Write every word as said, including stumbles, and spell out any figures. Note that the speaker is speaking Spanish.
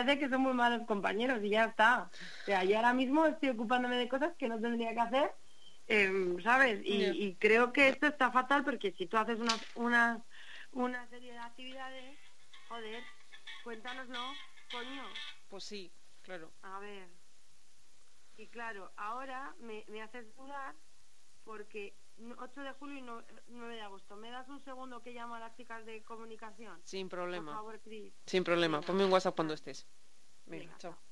parece que son muy malos compañeros y ya está. O sea, yo ahora mismo estoy ocupándome de cosas que no tendría que hacer, eh, ¿sabes? Y, Ya. y creo que esto está fatal porque si tú haces una, una, una serie de actividades, joder, cuéntanoslo, coño. Pues sí, claro. A ver. Y claro, ahora me, me haces dudar porque ocho de julio y no- nueve de agosto. ¿Me das un segundo que llamo a las chicas de comunicación? Sin Por problema. favor, Cris. Sin problema. Venga, Ponme un WhatsApp cuando gracias. estés. Venga, Venga, chao. chao.